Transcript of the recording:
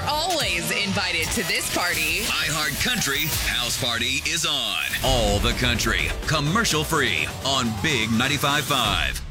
always invited to this party. iHeart Country House Party is on. All the country, commercial free on Big 95.5.